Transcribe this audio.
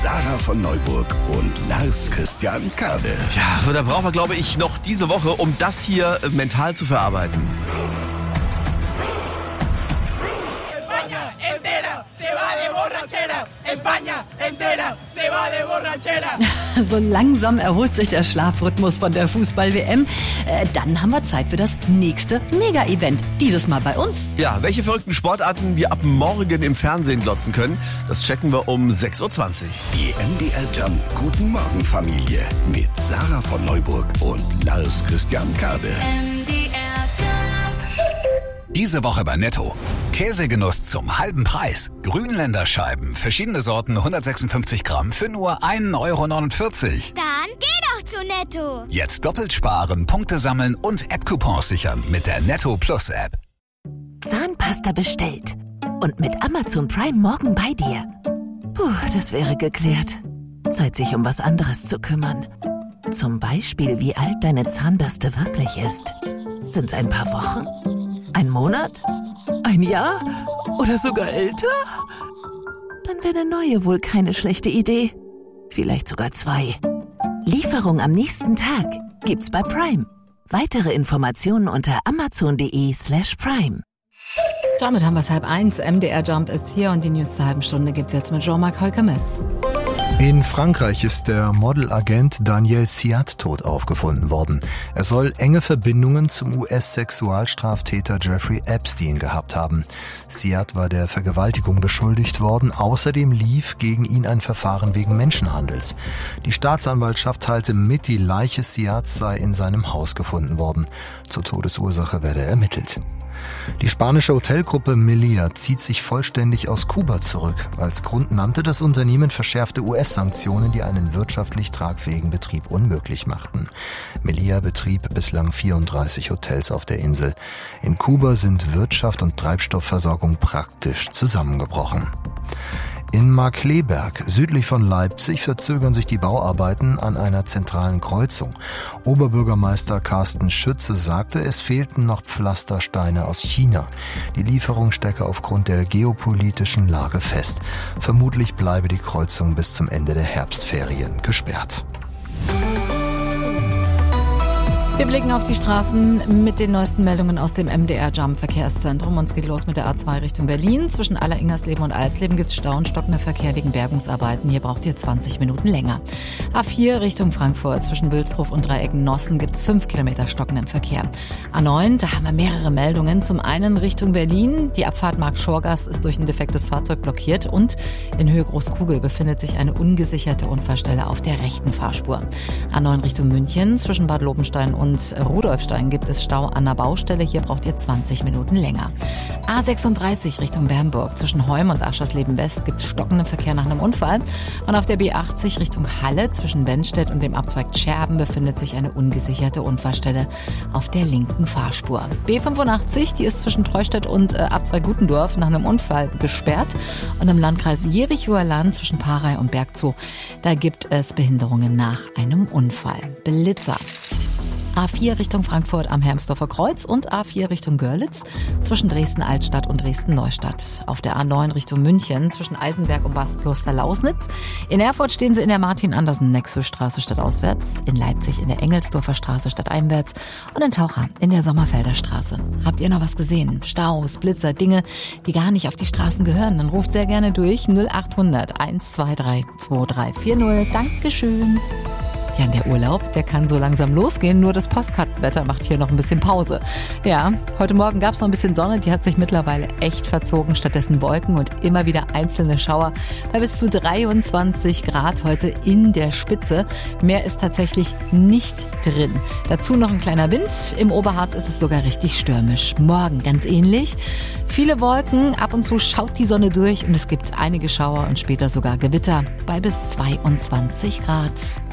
Sarah von Neuburg und Lars Christian Kade. Ja, da brauchen wir, glaube ich, noch diese Woche, um das hier mental zu verarbeiten. España entera se va de borrachera. España entera se va de borrachera. So langsam erholt sich der Schlafrhythmus von der Fußball-WM. Dann haben wir Zeit für das nächste Mega-Event. Dieses Mal bei uns. Ja, welche verrückten Sportarten wir ab morgen im Fernsehen glotzen können, das checken wir um 6.20 Uhr. Die MDR Jump Guten Morgen Familie mit Sarah von Neuburg und Lars Christian Kade. Diese Woche bei Netto. Käsegenuss zum halben Preis. Grünländerscheiben, verschiedene Sorten, 156 Gramm für nur 1,49 Euro. Dann geh doch zu Netto. Jetzt doppelt sparen, Punkte sammeln und App-Coupons sichern mit der Netto Plus App. Zahnpasta bestellt. Und mit Amazon Prime morgen bei dir. Puh, das wäre geklärt. Zeit, sich um was anderes zu kümmern. Zum Beispiel, wie alt deine Zahnbürste wirklich ist. Sind's ein paar Wochen? Ein Monat? Ein Jahr? Oder sogar älter? Dann wäre eine neue wohl keine schlechte Idee. Vielleicht sogar 2. Lieferung am nächsten Tag gibt's bei Prime. Weitere Informationen unter amazon.de/prime. Damit haben wir es 12:30. MDR Jump ist hier und die News zur halben Stunde gibt's jetzt mit Jean-Marc Holkemes. In Frankreich ist der Modelagent Daniel Siat tot aufgefunden worden. Er soll enge Verbindungen zum US-Sexualstraftäter Jeffrey Epstein gehabt haben. Siat war der Vergewaltigung beschuldigt worden. Außerdem lief gegen ihn ein Verfahren wegen Menschenhandels. Die Staatsanwaltschaft teilte mit, die Leiche Siats sei in seinem Haus gefunden worden. Zur Todesursache werde ermittelt. Die spanische Hotelgruppe Meliá zieht sich vollständig aus Kuba zurück. Als Grund nannte das Unternehmen verschärfte US-Sanktionen, die einen wirtschaftlich tragfähigen Betrieb unmöglich machten. Meliá betrieb bislang 34 Hotels auf der Insel. In Kuba sind Wirtschaft und Treibstoffversorgung praktisch zusammengebrochen. In Markkleeberg, südlich von Leipzig, verzögern sich die Bauarbeiten an einer zentralen Kreuzung. Oberbürgermeister Carsten Schütze sagte, es fehlten noch Pflastersteine aus China. Die Lieferung stecke aufgrund der geopolitischen Lage fest. Vermutlich bleibe die Kreuzung bis zum Ende der Herbstferien gesperrt. Wir blicken auf die Straßen mit den neuesten Meldungen aus dem MDR Jump Verkehrszentrum. Uns geht los mit der A2 Richtung Berlin. Zwischen Alleringersleben und Alsleben gibt es Stau und stockender Verkehr wegen Bergungsarbeiten. Hier braucht ihr 20 Minuten länger. A4 Richtung Frankfurt. Zwischen Wilsdruff und Dreiecken-Nossen gibt es 5 Kilometer stockenden Verkehr. A9, da haben wir mehrere Meldungen. Zum einen Richtung Berlin. Die Abfahrt Markt-Schorgast ist durch ein defektes Fahrzeug blockiert. Und in Höhe Großkugel befindet sich eine ungesicherte Unfallstelle auf der rechten Fahrspur. A9 Richtung München. Zwischen Bad Lobenstein und Rudolfstein gibt es Stau an der Baustelle. Hier braucht ihr 20 Minuten länger. A36 Richtung Bernburg. Zwischen Heum und Aschersleben West gibt es stockenden Verkehr nach einem Unfall. Und auf der B80 Richtung Halle zwischen Wenstedt und dem Abzweig Scherben befindet sich eine ungesicherte Unfallstelle auf der linken Fahrspur. B85, die ist zwischen Treustedt und Abzweig Gutendorf nach einem Unfall gesperrt. Und im Landkreis Jerichoer Land zwischen Parey und Bergzoo, da gibt es Behinderungen nach einem Unfall. Blitzer. A4 Richtung Frankfurt am Hermsdorfer Kreuz und A4 Richtung Görlitz zwischen Dresden-Altstadt und Dresden-Neustadt. Auf der A9 Richtung München zwischen Eisenberg und Bastkloster-Lausnitz. In Erfurt stehen sie in der Martin-Andersen-Nexus-Straße stadtauswärts, in Leipzig in der Engelsdorfer Straße stadteinwärts und in Taucher in der Sommerfelder Straße. Habt ihr noch was gesehen? Staus, Blitzer, Dinge, die gar nicht auf die Straßen gehören? Dann ruft sehr gerne durch 0800 123 2340. Dankeschön. Ja, der Urlaub, der kann so langsam losgehen, nur das Postkartenwetter macht hier noch ein bisschen Pause. Ja, heute Morgen gab es noch ein bisschen Sonne, die hat sich mittlerweile echt verzogen, stattdessen Wolken und immer wieder einzelne Schauer bei bis zu 23 Grad heute in der Spitze. Mehr ist tatsächlich nicht drin. Dazu noch ein kleiner Wind, im Oberharz ist es sogar richtig stürmisch. Morgen ganz ähnlich, viele Wolken, ab und zu schaut die Sonne durch und es gibt einige Schauer und später sogar Gewitter bei bis 22 Grad.